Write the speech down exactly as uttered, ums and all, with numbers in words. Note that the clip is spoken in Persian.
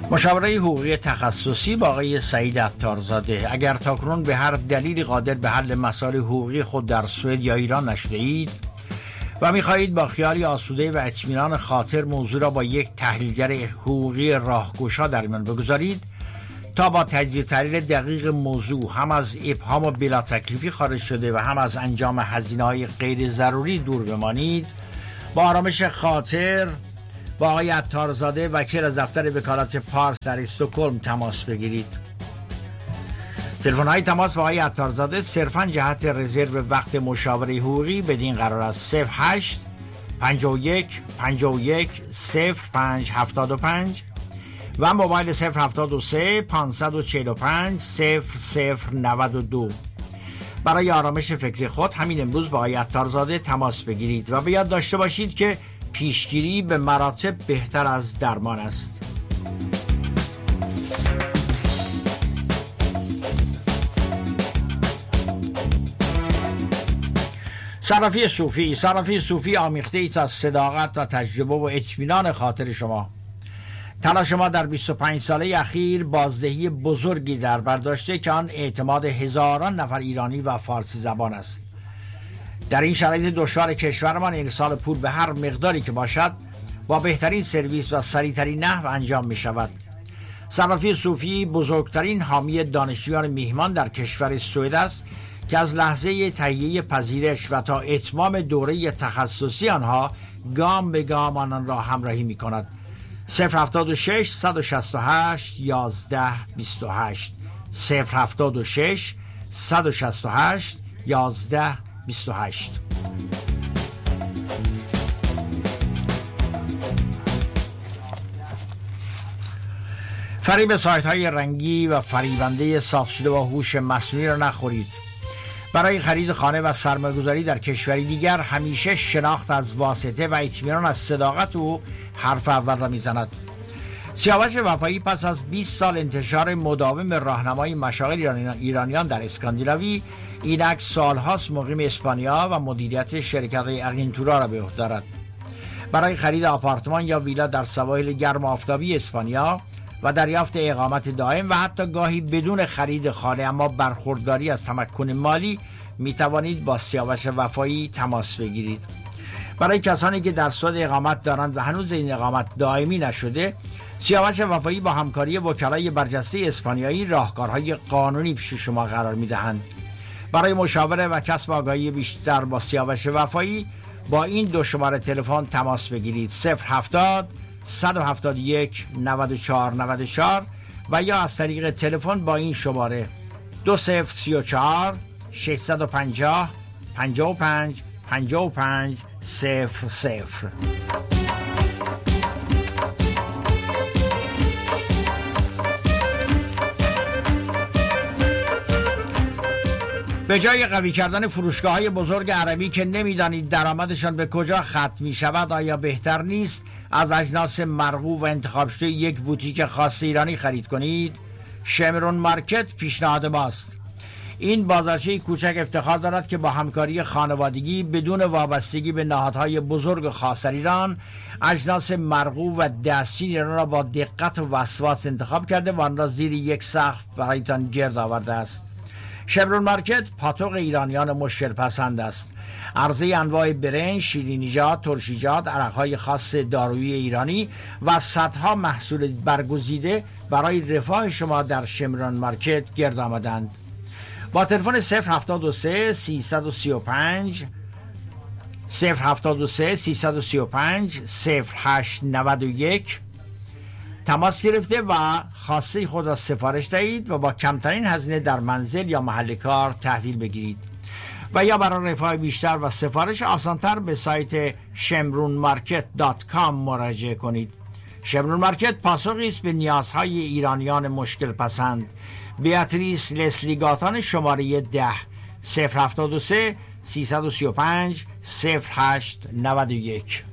مشاوره حقوقی تخصصی با آقای سعید عطارزاده. اگر تاکنون به هر دلیلی قادر به حل مسائل حقوقی خود در سوئد یا ایران نشده اید و می‌خواهید با خیالی آسوده و اطمینان خاطر موضوع را با یک تحلیلگر حقوقی راهگشا در میان بگذارید تا با تجزیه تحلیل دقیق موضوع هم از ابهام و بلا تکلیفی خارج شده و هم از انجام هزینه‌های غیر ضروری دور بمانید، با آرامش خاطر با آقای عطارزاده وکیل از دفتر وکالت پارس در استکهلم تماس بگیرید. تلفن‌های تماس با آقای عطارزاده صرفاً جهت رزرو وقت مشاوره حقوقی بدین قرار است: صفر هشت پنجاه و یک پنجاه و یک صفر پنج هفتاد و پنج و موبایل صفر هفتاد و سه پانصد و چهل و پنج صفر صفر نود و دو. برای آرامش فکری خود همین امروز با آقای عطارزاده تماس بگیرید و به یاد داشته باشید که پیشگیری به مراتب بهتر از درمان است. صرافی صوفی. صرافی صوفی آمیخته ایست از صداقت و تجربه و اطمینان خاطر شما. تلاش ما در بیست و پنج ساله اخیر بازدهی بزرگی در بر داشته که آن اعتماد هزاران نفر ایرانی و فارسی زبان است. در این شرایط دشوار کشورمان ارسال پول به هر مقداری که باشد با بهترین سرویس و سریعترین نحو انجام می شود. صرافی صوفی بزرگترین حامی دانشجویان میهمان در کشور سوئد است که از لحظه تهیه پذیرش و تا اتمام دوره تخصصی آنها گام به گام آنان را همراهی می کند. صفر هفتاد و شش صد و شصت و هشت یازده بیست و هشت صفر هفتاد و شش صد و شصت و هشت یازده بیست و هشت. فریب سایت های رنگی و فریبنده ساخته شده با هوش مصنوعی را نخورید. برای خرید خانه و سرمایه‌گذاری در کشوری دیگر همیشه شناخت از واسطه و اطمینان از صداقت او حرف اول را میزند. سیاوش وفایی پس از بیست سال انتشار مداوم راهنمای مشاغل ایرانیان در اسکاندیناوی، اینک سالهاست مقیم اسپانیا و مدیریت شرکت‌های اگنتورا را به عهده دارد. برای خرید آپارتمان یا ویلا در سواحل گرم و آفتابی اسپانیا و دریافت اقامت دائم و حتی گاهی بدون خرید خانه اما برخورداری از تمکن مالی می توانید با سیاوش وفایی تماس بگیرید. برای کسانی که در سوئد اقامت دارند و هنوز این اقامت دائمی نشده، سیاوش وفایی با همکاری وکلای برجسته اسپانیایی راهکارهای قانونی پیش شما قرار می دهند. برای مشاوره و کسب آگاهی بیشتر با سیاوش وفایی با این دو شماره تلفن تماس بگیرید: صفر هفتاد صد و هفتاد و یک نود و چهار نود و چهار و یا از طریق تلفن با این شماره دو صفر سی و چهار ششصد و پنجاه پنجاه و پنج پنجاه و پنج صفر صفر. به جای قوی کردن فروشگاه‌های بزرگ عربی که نمی‌دانید درآمدشان به کجا ختم می‌شود، آیا بهتر نیست از اجناس مرغوب و انتخاب شده یک بوتیک خاص ایرانی خرید کنید؟ شمرون مارکت پیشنهاد ماست. این بازارچه کوچک افتخار دارد که با همکاری خانوادگی بدون وابستگی به نهادهای بزرگ خاص در ایران اجناس مرغوب و دستچین ایران را با دقت و وسواس انتخاب کرده و آن را زیر یک سقف برایتان گرد آورده است. شمرون مارکت پاتوق ایرانیان مشکل پسند است. عرضه انواع برنج، شیرینیجات، ترشیجات، عرقهای خاص دارویی ایرانی و صدها محصول برگزیده برای رفاه شما در شمرون مارکت گرد آمدند. با تلفن صفر هفتاد و سه سیصد و سی و پنج صفر هفتاد و سه سیصد و سی و پنج صفر هشت نود و یک تماس گرفته و خواسته خود را سفارش دهید و با کمترین هزینه در منزل یا محل کار تحویل بگیرید و یا برای رفاه بیشتر و سفارش آسانتر به سایت شمرون مارکت دات کام مراجعه کنید. شمرون مارکت پاسخی است به نیازهای ایرانیان مشکل پسند. بیاتریس لسلی گاتان شماره ده صفر هفتاد و سه سیصد و سی و پنج صفر هشت نود و یک.